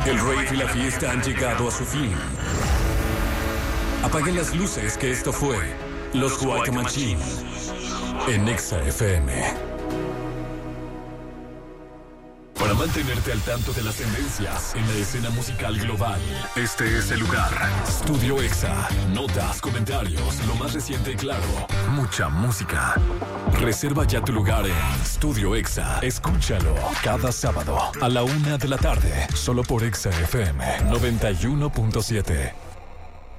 El rave y la fiesta han llegado a su fin. Apaguen las luces, que esto fue Los White Machine en Exa FM. Para mantenerte al tanto de las tendencias en la escena musical global, este es el lugar. Studio Exa. Notas, comentarios, lo más reciente y claro. Mucha música. Reserva ya tu lugar en Studio Exa. Escúchalo cada sábado a la 1 de la tarde, solo por Exa FM 91.7.